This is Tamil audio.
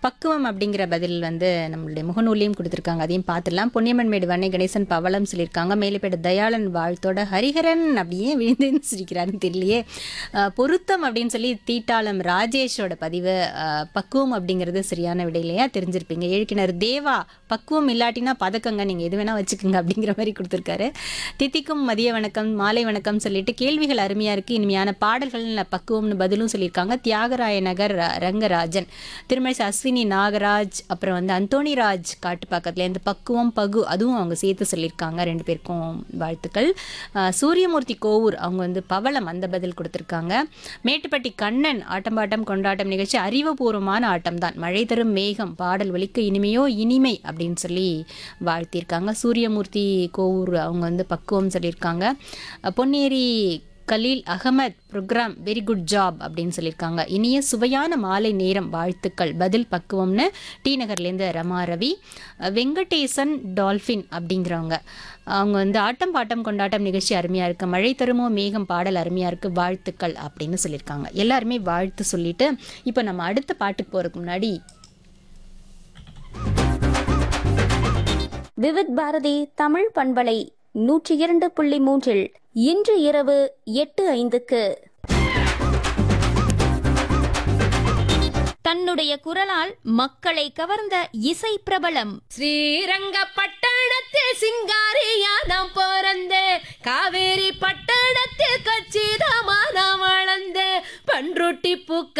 பக்குவம் அப்படிங்கிற பதில் வந்து நம்மளுடைய முகநூலையும் கொடுத்துருக்காங்க, அதையும் பார்த்துடலாம். பொன்னியம்மன் மேடு வன்னை கணேசன் பவளம் சொல்லியிருக்காங்க. மேலுப்பேடு தயாளன் வாழ்த்தோட ஹரிஹரன் அப்படியே விழுந்து சிரிக்கிறாருன்னு தெரியலையே. பொருத்தம் அப்படின்னு சொல்லி தீட்டாளம் ராஜேஷோட பதிவு. பக்குவம் அப்படிங்கிறது சரியான விடை இல்லையா, தெரிஞ்சிருப்பீங்க. ஏழுக்கிணறு தேவா பக்குவம் இல்லாட்டினா பதக்கங்க, நீங்கள் எது வேணால் வச்சுக்கோங்க அப்படிங்கிற மாதிரி கொடுத்துருக்காரு. தித்திக்கும் மதிய வணக்கம் மாலை வணக்கம் சொல்லிட்டு கேள்விகள் அருமையாக இருக்குது, இனிமையான பாடல்கள் பக்குவம்னு பதிலும் சொல்லியிருக்காங்க. தியாகராய நகர் ரங்கராஜன், திருமலை அஸ்வினி நாகராஜ், அப்புறம் வந்து அந்தோணிராஜ் காட்டுப்பாக்கத்துலேருந்து பக்குவம் பகு அதுவும் அவங்க சேர்த்து சொல்லியிருக்காங்க. 2 பேருக்கும் வாழ்த்துக்கள். சூரியமூர்த்தி கோவூர் அவங்க வந்து பவளம் அந்த பதில் கொடுத்துருக்காங்க. மேட்டுப்பட்டி கண்ணன் ஆட்டம் கொண்டாட்டம் நிகழ்ச்சி அறிவுபூர்வமான ஆட்டம் தான், மழை தரும் மேகம் பாடல் ஒலிக்க இனிமையோ இனிமை அப்படின்னு சொல்லி வாழ்த்தியிருக்காங்க. சூரியமூர்த்தி கோவூர் அவங்க வந்து பக்குவம் சொல்லியிருக்காங்க. Ponneri Khaleel Ahmed program very good job அப்படின்னு சொல்லியிருக்காங்க. இனிய சுவையான மாலை நேரம் வாழ்த்துக்கள், பதில் பக்குவம்னு டி நகர்லேருந்து ரமா ரவி. வெங்கடேசன் டால்ஃபின் அப்படிங்கிறவங்க அவங்க வந்து ஆட்டம் பாட்டம் கொண்டாட்டம் நிகழ்ச்சி அருமையாக இருக்குது, மழை தருமோ மேகம் பாடல் அருமையாக இருக்குது வாழ்த்துக்கள் அப்படின்னு சொல்லியிருக்காங்க. எல்லாருமே வாழ்த்து சொல்லிட்டு இப்போ நம்ம அடுத்த பாட்டுக்கு போகிறதுக்கு முன்னாடி விவித் பாரதி தமிழ் பண்பலை 102.3 இன்று இரவு 8:05 தன்னுடைய குரலால் மக்களை கவர்ந்த இசை பிரபலம் ஸ்ரீரங்கப்பட்டணத்தில் சிங்காரியானம் பிறந்தே, காவேரி பட்டணத்தில் கச்சிதமான வளர்ந்தே, பன்ருட்டி பூக்க